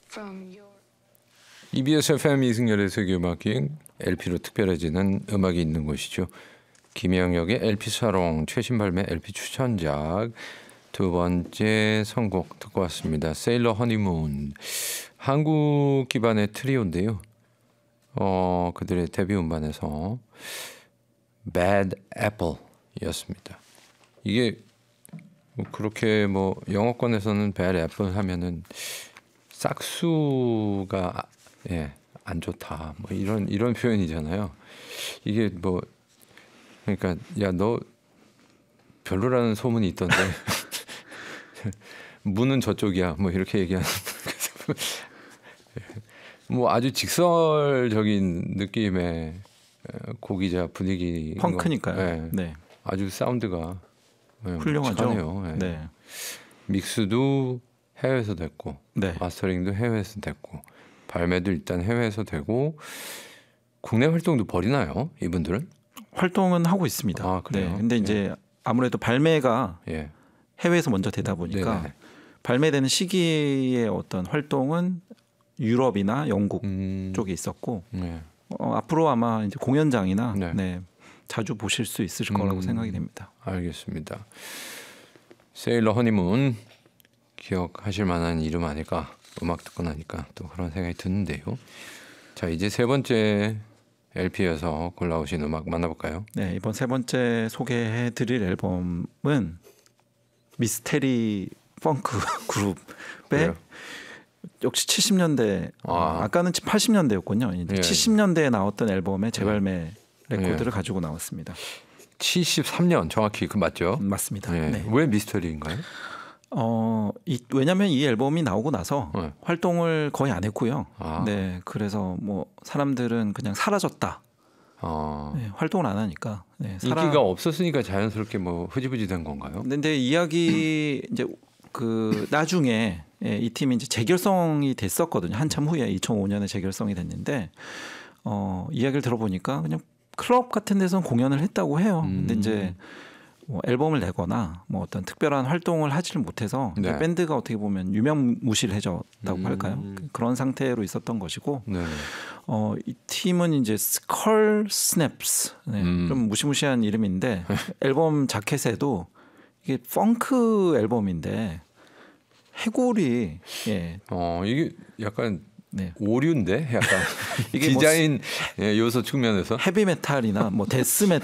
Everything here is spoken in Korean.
EBS FM 이승열의 세계음악기행 LP로 특별해지는 음악이 있는 곳이죠. 김영혁의 LP 사롱 최신 발매 LP 추천작 두 번째 선곡 듣고 왔습니다. 세일러 허니문. 한국 기반의 트리오인데요. 그들의 데뷔 음반에서 Bad Apple이었습니다. 이게 그렇게 뭐 영어권에서는 Bad Apple 하면은 싹수가 안 좋다 뭐 이런 표현이잖아요. 이게 뭐 그러니까 야 너 별로라는 소문이 있던데 문은 저쪽이야 뭐 이렇게 얘기하는 뭐 아주 직설적인 느낌의 곡이자 분위기 펑크니까요. 네. 아주 사운드가 훌륭하죠. 착하네요. 네. 믹스도 해외에서 됐고 네. 마스터링도 해외에서 됐고 발매도 일단 해외에서 되고 국내 활동도 벌이나요? 이분들은? 활동은 하고 있습니다. 아, 그래요? 네. 근데 이제 아무래도 발매가 예. 해외에서 먼저 되다 보니까 네네. 발매되는 시기의 어떤 활동은 유럽이나 영국 쪽에 있었고 네. 앞으로 아마 이제 공연장이나 네. 자주 보실 수 있을 거라고 생각이 됩니다. 알겠습니다. 세일러 허니문 기억하실 만한 이름 아닐까? 음악 듣고 나니까 또 그런 생각이 드는데요. 자, 이제 세 번째 LP에서 골라오신 음악 만나볼까요? 네, 이번 세 번째 소개해드릴 앨범은 미스테리 펑크 그룹의 그래요? 역시 70년대 아까는 80년대였군요. 예. 70년대에 나왔던 앨범의 재발매 레코드를 가지고 나왔습니다. 73년 정확히 그 맞죠? 맞습니다. 예. 네. 왜 미스터리인가요? 왜냐하면 이 앨범이 나오고 나서 활동을 거의 안 했고요. 아. 네, 그래서 뭐 사람들은 그냥 사라졌다. 네, 활동을 안 하니까 인기가 없었으니까 자연스럽게 뭐 흐지부지 된 건가요? 근데 이야기 이제 그 나중에 이 팀이 이제 재결성이 됐었거든요. 한참 후에 2005년에 재결성이 됐는데 이야기를 들어보니까 그냥 클럽 같은 데서 공연을 했다고 해요. 근데 이제 뭐 앨범을 내거나 뭐 어떤 특별한 활동을 하지를 못해서 네. 밴드가 어떻게 보면 유명무실해졌다고 할까요? 그런 상태로 있었던 것이고 네. 이 팀은 이제 스컬 스냅스 좀 무시무시한 이름인데 앨범 자켓에도 이게 펑크 앨범인데 해골이 이게 약간 네. 오류인데 약간 이게 디자인 요소 측면에서 헤비메탈이나 뭐 데스메탈